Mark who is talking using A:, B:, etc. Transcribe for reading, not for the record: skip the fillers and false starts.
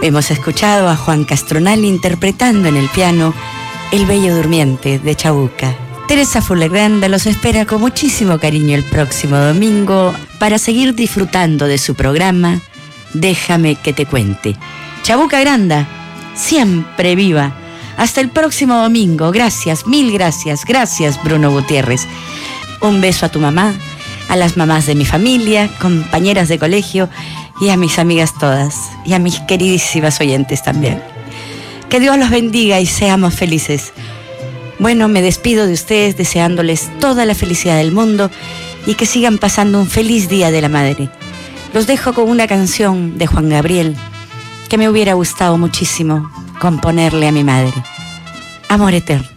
A: Hemos escuchado a Juan Castronal interpretando en el piano El Bello Durmiente de Chabuca. Teresa Fullegranda los espera con muchísimo cariño el próximo domingo para seguir disfrutando de su programa Déjame que te cuente. Chabuca Granda, siempre viva. Hasta el próximo domingo. Gracias, mil gracias. Gracias, Bruno Gutiérrez. Un beso a tu mamá, a las mamás de mi familia, compañeras de colegio y a mis amigas todas. Y a mis queridísimas oyentes también. Que Dios los bendiga y seamos felices. Bueno, me despido de ustedes deseándoles toda la felicidad del mundo y que sigan pasando un feliz Día de la Madre. Los dejo con una canción de Juan Gabriel que me hubiera gustado muchísimo componerle a mi madre. Amor eterno.